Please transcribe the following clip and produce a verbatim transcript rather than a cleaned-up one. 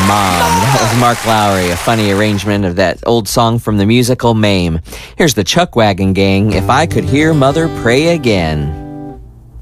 Mom. That was Mark Lowry, a funny arrangement of that old song from the musical Mame. Here's the Chuck Wagon Gang, If I Could Hear Mother Pray Again.